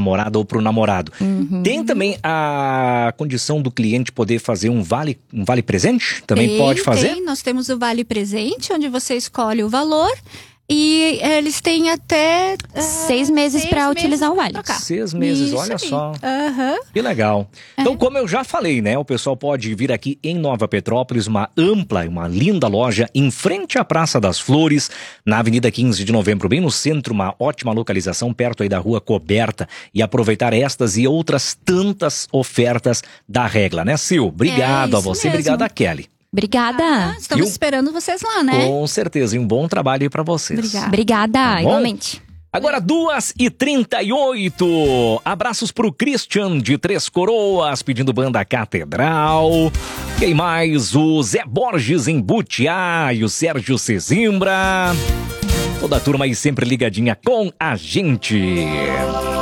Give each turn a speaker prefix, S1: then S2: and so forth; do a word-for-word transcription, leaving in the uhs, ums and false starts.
S1: namorada ou pro namorado.
S2: Uhum.
S1: Tem também a condição do cliente poder fazer um vale, um vale presente? Também
S2: Tem,
S1: pode fazer?
S2: Tem, nós temos o Vale Presente, onde você escolhe o valor e eles têm até uh,
S3: seis meses para utilizar o vale.
S1: Seis meses,
S2: Isso
S1: olha
S2: aí.
S1: só.
S2: Uhum.
S1: Que legal. Então, como eu já falei, né? O pessoal pode vir aqui em Nova Petrópolis, uma ampla, uma linda loja em frente à Praça das Flores, na Avenida quinze de Novembro, bem no centro, uma ótima localização, perto aí da Rua Coberta, e aproveitar estas e outras tantas ofertas da Regla, né, Sil? Obrigado
S2: É
S1: a você,
S2: mesmo.
S1: obrigado a Kelly.
S3: Obrigada.
S2: Ah, estamos
S1: E o-
S2: esperando vocês lá, né?
S1: Com certeza, e um bom trabalho aí pra vocês.
S2: Obrigada.
S3: Obrigada,
S1: Tá bom?
S3: igualmente.
S1: Agora duas e trinta e oito. Abraços pro Christian de Três Coroas, pedindo banda Catedral. Quem mais? O Zé Borges em Butiá e o Sérgio Cezimbra. Toda a turma aí sempre ligadinha com a gente.